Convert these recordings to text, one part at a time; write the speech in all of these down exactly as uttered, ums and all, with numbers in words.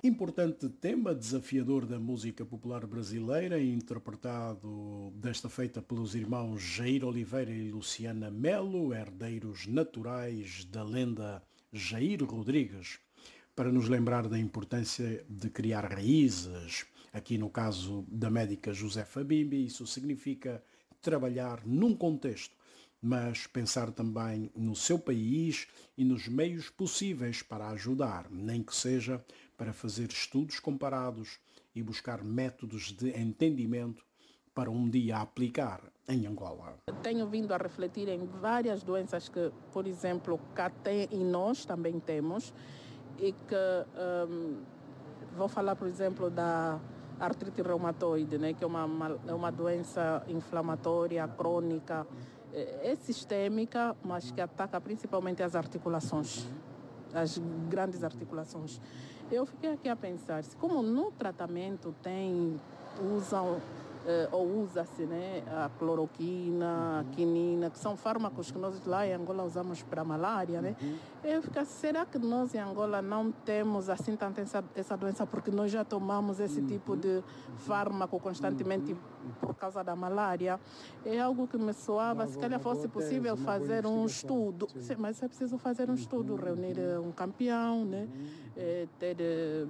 Importante tema desafiador da música popular brasileira, interpretado desta feita pelos irmãos Jair Oliveira e Luciana Melo, herdeiros naturais da lenda Jair Rodrigues, para nos lembrar da importância de criar raízes. Aqui no caso da médica Josefa Bimbi, isso significa trabalhar num contexto, mas pensar também no seu país e nos meios possíveis para ajudar, nem que seja para fazer estudos comparados e buscar métodos de entendimento para um dia aplicar em Angola. Tenho vindo a refletir em várias doenças que, por exemplo, cá tem e nós também temos, e que um, vou falar, por exemplo, da artrite reumatoide, né, que é uma, uma, é uma doença inflamatória crônica, é sistêmica, mas que ataca principalmente as articulações, as grandes articulações. Eu fiquei aqui a pensar, se como no tratamento tem, usam eh, ou usa-se, né, a cloroquina, a quinina, que são fármacos que nós lá em Angola usamos para a malária, né? Eu fico, será que nós em Angola não temos assim tanta essa, essa doença porque nós já tomamos esse tipo de fármaco constantemente por causa da malária? É algo que me soava, se calhar fosse possível fazer um estudo. Sim, mas é preciso fazer um estudo, reunir um campeão, né? É, ter eh,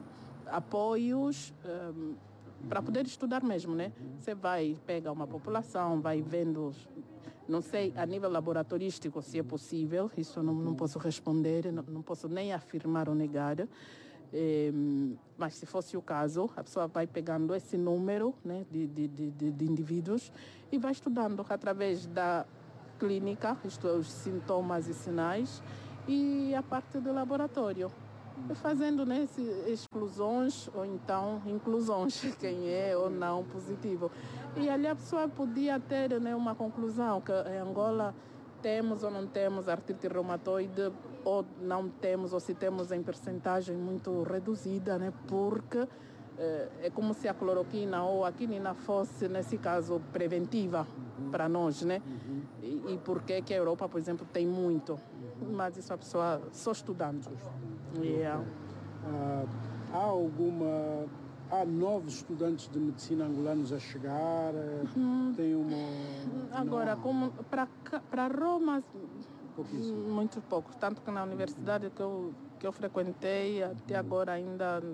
apoios eh, para poder estudar mesmo, né? Você vai, pega uma população, vai vendo, não sei, a nível laboratorístico se é possível, isso eu não, não posso responder, não, não posso nem afirmar ou negar. É, mas se fosse o caso, a pessoa vai pegando esse número, né, de, de, de, de indivíduos e vai estudando através da clínica, isto é, os sintomas e sinais, e a parte do laboratório. Fazendo, né, exclusões ou então inclusões, quem é ou não positivo. E ali a pessoa podia ter, né, uma conclusão, que em Angola temos ou não temos artrite reumatoide, ou não temos, ou se temos em percentagem muito reduzida, né, porque eh, é como se a cloroquina ou a quinina fosse, nesse caso, preventiva para nós, né? E, e por que que a Europa, por exemplo, tem muito? Mas isso a pessoa só estudando. Yeah. Uh, há alguma... Há novos estudantes de medicina angolanos a chegar? Uhum. Tem uma... Agora, como para Roma, muito pouco. Tanto que na universidade que eu, que eu frequentei, até agora ainda...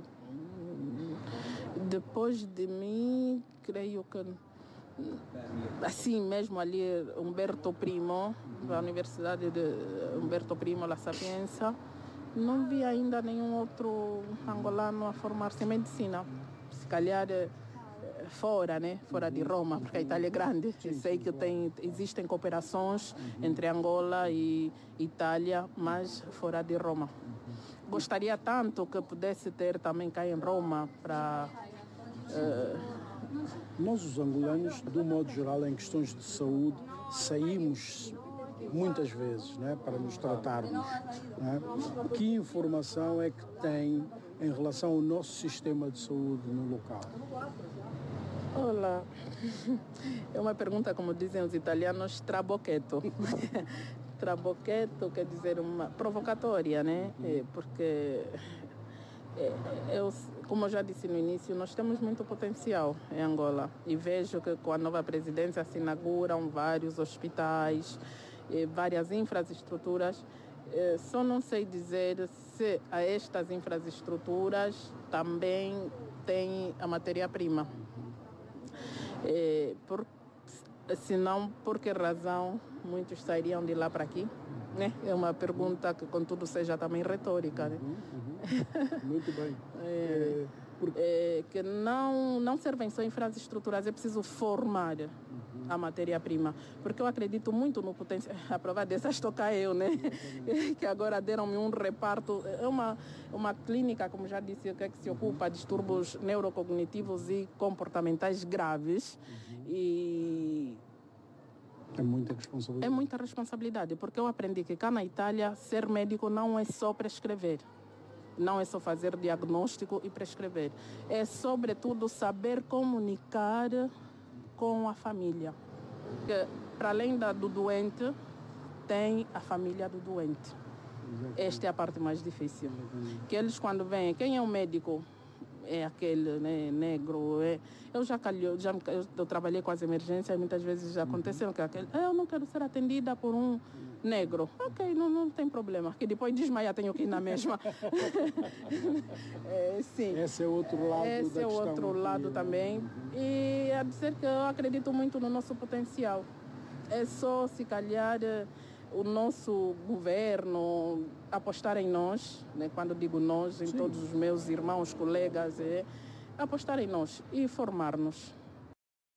Depois de mim, creio que... Assim mesmo ali, Humberto Primo, a Universidade de Humberto Primo, La Sapienza, não vi ainda nenhum outro angolano a formar-se em medicina. Se calhar fora, né? Fora de Roma, porque a Itália é grande. Eu sei que tem, existem cooperações entre Angola e Itália, mas fora de Roma. Gostaria tanto que pudesse ter também cá em Roma para... Uh, Nós, os angolanos, de um modo geral, em questões de saúde, saímos muitas vezes, né, para nos tratarmos. Né? Que informação é que tem em relação ao nosso sistema de saúde no local? Olá, é uma pergunta, como dizem os italianos, trabocchetto. Trabocchetto quer dizer uma provocatória, né? É, porque... Eu, como eu já disse no início, nós temos muito potencial em Angola e vejo que com a nova presidência se inauguram vários hospitais, várias infraestruturas. Só não sei dizer se a estas infraestruturas também tem a matéria-prima. Por, se não, por que razão muitos sairiam de lá para aqui? Né? É uma pergunta que, contudo, seja também retórica. Né? Uhum, uhum. Muito bem. É, porque... é, que não, não servem só infraestruturas, é preciso formar uhum. a matéria-prima. Porque eu acredito muito no potencial. A prova dessa estou cá eu, né? Que agora deram-me um reparto. É uma, uma clínica, como já disse, que, é que se ocupa de distúrbios neurocognitivos e comportamentais graves. Uhum. E... É muita responsabilidade. É muita responsabilidade, porque eu aprendi que cá na Itália ser médico não é só prescrever. Não é só fazer diagnóstico e prescrever. É, sobretudo, saber comunicar com a família. Porque, para além da, do doente, tem a família do doente. Esta é a parte mais difícil. Que eles quando vêm, quem é o médico? É aquele, né, negro. É... Eu já calhou, já eu, eu trabalhei com as emergências e muitas vezes já aconteceu que aquele, eu não quero ser atendida por um negro. Ok, não, não tem problema. Que depois desmaia, tenho que ir na mesma. É, sim. Esse é outro lado Esse da é questão outro aqui. lado também. E a dizer que eu acredito muito no nosso potencial. É só, se calhar, o nosso governo apostar em nós, né? Quando digo nós, em Sim. todos os meus irmãos, colegas, é, apostar em nós e formar-nos.